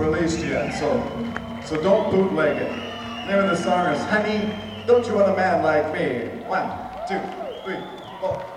released yet, so don't bootleg it. The name of the song is Honey, Don't You Want a Man Like Me? 1, 2, 3, 4.